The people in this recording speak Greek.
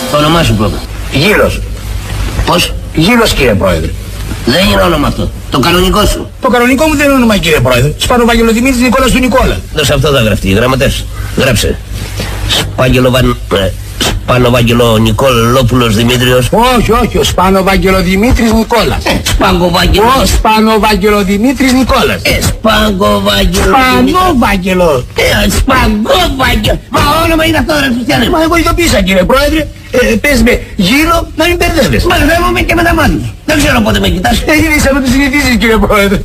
Το όνομά σου πρώτα. Γύρος. Πώς? Γύρος, κύριε Πρόεδρε. Δεν είναι όνομα αυτό. Το κανονικό σου. Το κανονικό μου δεν είναι όνομα, κύριε Πρόεδρε. Σπάνο Δημήτρης Νικόλας του Νικόλα. Δώσε αυτό θα γραφτεί. Γραμματές. Γράψε. Σπάνο Βάγγελο Νικολόπουλος Δημήτριος. Όχι, ο Σπάνο Δημήτρης Νικόλας. Σπάγκο Βάγγελο. Ο Σπάνο Δημήτρης Νικόλας. Σπάγκο Βάγγελο. Σπανόβαγγελο. Σπάγκο Βάγγελο. Μα όνομα είναι αυτό, ρε Χριστιανέ. Μα εγώ ειδοποίησα, κύριε Πρόεδρε. Πες με γύρω να μην μπερδεύεσαι. Μπερδεύομαι και με τα μάτια. Δεν ξέρω πότε με κοιτάς. Έγινε σαν να το συνηθίσεις, κύριε Πρόεδρε.